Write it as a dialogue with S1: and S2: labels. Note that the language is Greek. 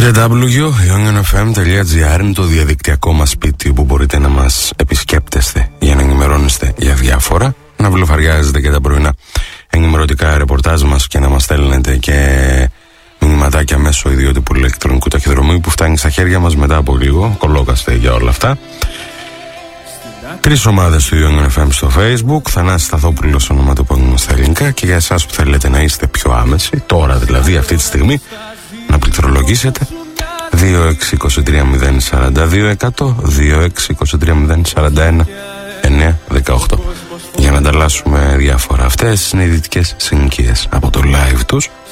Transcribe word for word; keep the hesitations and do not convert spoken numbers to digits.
S1: double-u double-u double-u τελεία young f m τελεία g r είναι το διαδικτυακό μας σπίτι που μπορείτε να μας επισκέπτεστε για να ενημερώνεστε για διάφορα, να βλεφαριάζετε και τα πρωινά ενημερωτικά ρεπορτάζ μας και να μας στέλνετε και μηνυματάκια μέσω ιδιότυπου ηλεκτρονικού ταχυδρομείου που φτάνει στα χέρια μας μετά από λίγο. Κολόκαστε για όλα αυτά. Τρεις ομάδες του Young εφ εμ στο Facebook. Θανάσης Σταθόπουλος, ονοματεπώνυμο στα ελληνικά. Και για εσάς που θέλετε να είστε πιο άμεση, τώρα δηλαδή αυτή τη στιγμή, να πληκτρολογήσετε δύο έξι δύο τρία μηδέν τέσσερα δύο ένα μηδέν δύο έξι δύο τρία μηδέν τέσσερα ένα εννιά ένα οκτώ για να ανταλλάσσουμε διάφορα. Αυτές είναι οι δυτικές συνοικίες από το live τους